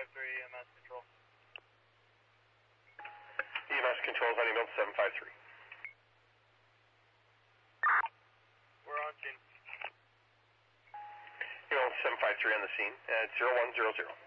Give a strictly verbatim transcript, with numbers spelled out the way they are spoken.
five three, E M S control. E M S control is on email seven five three. We're on scene. Email seven five three on the scene at zero one zero zero.